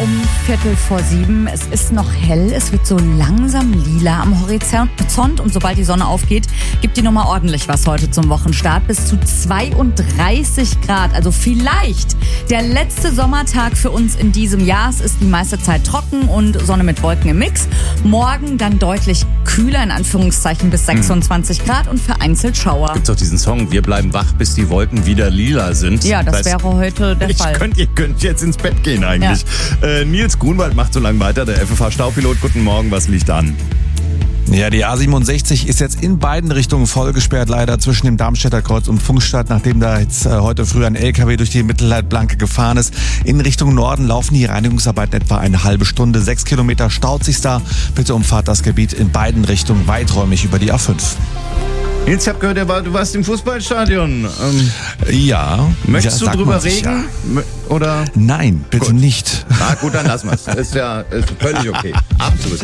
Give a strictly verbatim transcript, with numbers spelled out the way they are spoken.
um Viertel vor sieben. Es ist noch hell, es wird so langsam lila am Horizont und sobald die Sonne aufgeht, gibt die Nummer ordentlich was heute zum Wochenstart. Bis zu zweiunddreißig Grad, also vielleicht der letzte Sommertag für uns in diesem Jahr. Es ist die meiste Zeit trocken und Sonne mit Wolken im Mix. Morgen dann deutlich kühler, in Anführungszeichen bis sechsundzwanzig Grad und vereinzelt Schauer. Gibt's doch diesen Song, wir bleiben wach, bis die Wolken wieder lila sind. Ja, das, das heißt, wäre heute der ich Fall. Könnt, ihr könnt jetzt ins Bett gehen eigentlich. Ja. Äh, Nils Grunwald macht so lange weiter, der F F H-Staupilot. Guten Morgen, was liegt an? Ja, die A siebenundsechzig ist jetzt in beiden Richtungen voll gesperrt, leider zwischen dem Darmstädter Kreuz und Pfungstadt, nachdem da jetzt äh, heute früh ein L K W durch die Mittelleitplanke gefahren ist. In Richtung Norden laufen die Reinigungsarbeiten etwa eine halbe Stunde. Sechs Kilometer staut sich da. Bitte umfahrt das Gebiet in beiden Richtungen weiträumig über die A fünf. Nils, ich hab gehört, du warst im Fußballstadion. Ähm, ja. Möchtest ja, du drüber reden? Ja. Oder? Nein, bitte gut. nicht. Na gut, dann lassen wir es. Ist ja ist völlig okay. Absolut.